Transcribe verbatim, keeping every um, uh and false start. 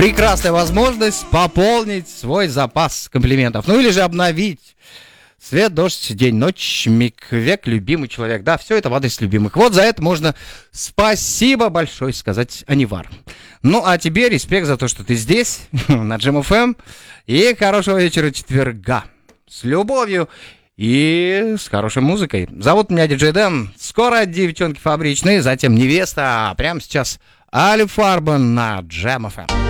прекрасная возможность пополнить свой запас комплиментов. Ну или же обновить. Свет, дождь, день, ночь, миг, век, любимый человек. Да, все это в адрес любимых. Вот за это можно спасибо большое сказать, Анивар. Ну, а тебе респект за то, что ты здесь, на Джем эф эм. И хорошего вечера четверга. С любовью и с хорошей музыкой. Зовут меня Диджей Дэн. Скоро девчонки фабричные, затем невеста. А прямо сейчас Али Фарбен на Джем эф эм.